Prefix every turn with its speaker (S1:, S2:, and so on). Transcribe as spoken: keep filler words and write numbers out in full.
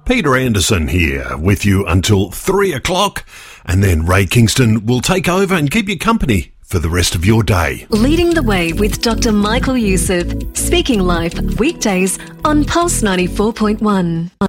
S1: Peter Anderson here with you until three o'clock, and then Ray Kingston will take over and keep you company for the rest of your day.
S2: Leading the Way with Doctor Michael Youssef. Speaking Life, weekdays on Pulse ninety-four point one.